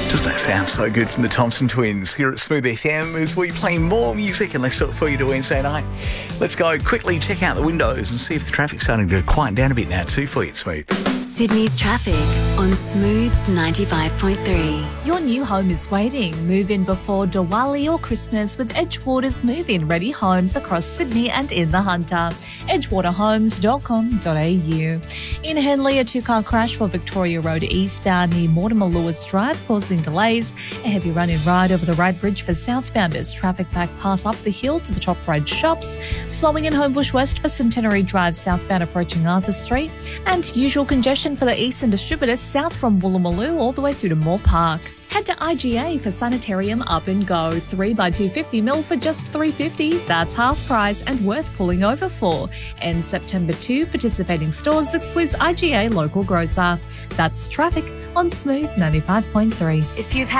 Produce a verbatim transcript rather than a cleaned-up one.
Doesn't that sound so good from the Thompson Twins here at Smooth F M as we play more music and let's do it for you to Wednesday night. Let's go quickly check out the windows and see if the traffic's starting to quieten down a bit now too for you at Smooth. Sydney's traffic on Smooth ninety-five point three. Your new home is waiting. Move in before Diwali or Christmas with Edgewater's move-in ready homes across Sydney and in the Hunter. edgewater homes dot com dot a u. In Henley, a two-car crash for Victoria Road eastbound near Mortimer Lewis Drive causing delays. A heavy run-in ride over the right bridge for southbounders. Traffic back pass up the hill to the top road shops. Slowing in Homebush West for Centenary Drive southbound approaching Arthur Street. And usual congestion for the Eastern Distributors south from Woolloomooloo all the way through to Moore Park. Head to I G A for Sanitarium Up and Go. three by two hundred fifty mil for just three dollars fifty. That's half price and worth pulling over for. And September second, participating stores excludes I G A local grocer. That's traffic on Smooth ninety-five point three. If you've